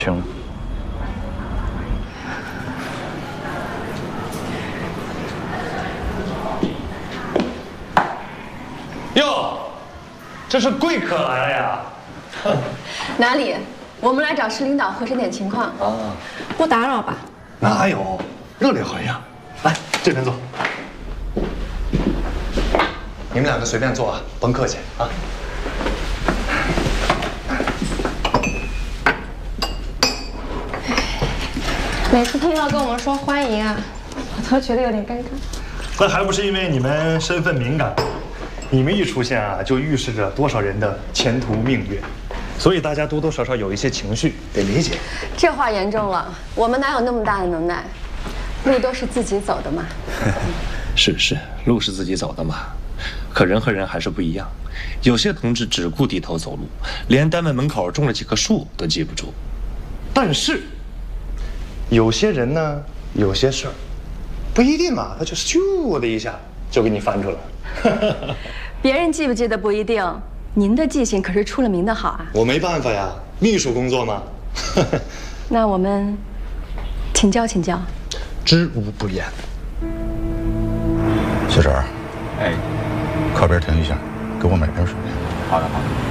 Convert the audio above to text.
情。哟，这是贵客来了呀！ 哪里？我们来找市领导核实点情况啊， 不打扰吧？ 哪有，热烈欢迎。来，这边坐。你们两个随便坐啊，甭客气啊。 每次听到跟我们说欢迎啊，我都觉得有点尴尬。 那还不是因为你们身份敏感，你们一出现啊，就预示着多少人的前途命运，所以大家多多少少有一些情绪，得理解。 这话严重了，我们哪有那么大的能耐？路都是自己走的嘛。 是，路是自己走的嘛。可人和人还是不一样，有些同志只顾低头走路，连单位门口种了几棵树都记不住。 但是，有些人呢，有些事儿，不一定啊，他就咻的一下就给你翻出来了。 别人记不记得不一定，您的记性可是出了名的好啊。 我没办法呀，秘书工作嘛。 那我们请教请教。 知无不言。 小婶儿， 哎， 靠边停一下，给我买瓶水。 好的。